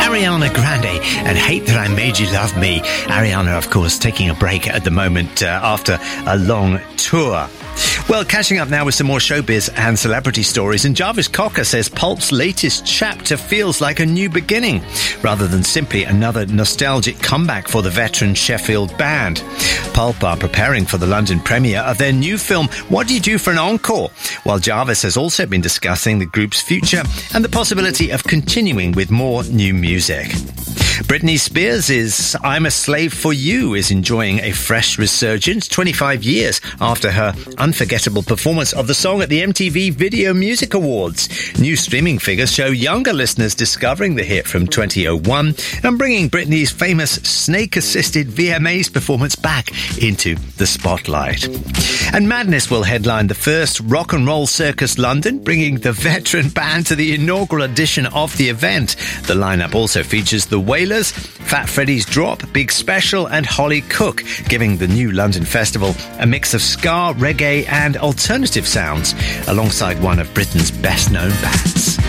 Ariana Grande and Hate That I Made You Love Me. Ariana, of course, taking a break at the moment after a long tour. Well, catching up now with some more showbiz and celebrity stories, and Jarvis Cocker says Pulp's latest chapter feels like a new beginning, rather than simply another nostalgic comeback for the veteran Sheffield band. Pulp are preparing for the London premiere of their new film, What Do You Do for an Encore?, while Jarvis has also been discussing the group's future and the possibility of continuing with more new music. Britney Spears' I'm a Slave for You is enjoying a fresh resurgence 25 years after her unforgettable performance of the song at the MTV Video Music Awards. New streaming figures show younger listeners discovering the hit from 2001 and bringing Britney's famous snake-assisted VMAs performance back into the spotlight. And Madness will headline the first Rock and Roll Circus London, bringing the veteran band to the inaugural edition of the event. The lineup also features The Wailers, Fat Freddy's Drop, Big Special and Holly Cook, giving the new London festival a mix of ska, reggae and alternative sounds, alongside one of Britain's best-known bands.